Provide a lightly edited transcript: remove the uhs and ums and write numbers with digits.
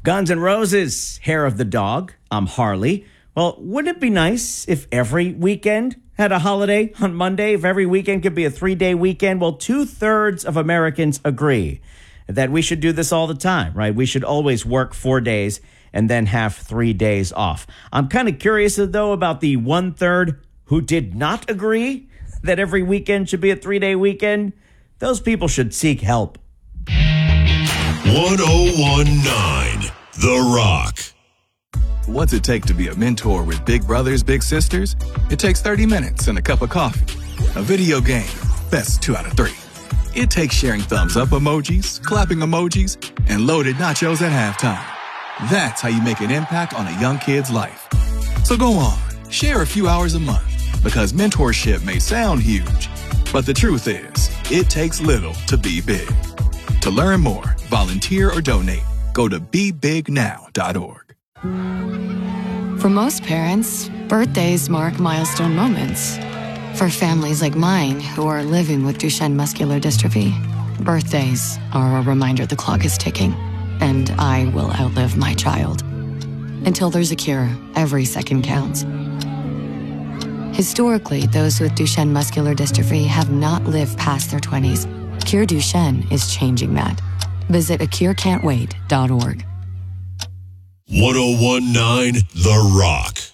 Guns N' Roses, Hair of the Dog. I'm Harley. Well, wouldn't it be nice if every weekend had a holiday on Monday? If every weekend could be a 3-day weekend? Well, 2/3 of Americans agree that we should do this all the time, right? We should always work 4 days and then have 3 days off. I'm kind of curious, though, about the 1/3 who did not agree that every weekend should be a 3-day weekend. Those people should seek help. 1019 The Rock. What's it take to be a mentor with big brothers, big sisters? It takes 30 minutes and a cup of coffee. A video game, best 2 out of 3. It takes sharing thumbs up emojis, clapping emojis, and loaded nachos at halftime. That's how you make an impact on a young kid's life. So go on, share a few hours a month, because mentorship may sound huge, but the truth is, it takes little to be big. To learn more, volunteer or donate, go to BeBigNow.org. For most parents, birthdays mark milestone moments. For families like mine who are living with Duchenne muscular dystrophy, birthdays are a reminder the clock is ticking, and I will outlive my child. Until there's a cure, every second counts. Historically, those with Duchenne muscular dystrophy have not lived past their 20s. Cure Duchenne is changing that. Visit acurecan'twait.org. 1019 The Rock.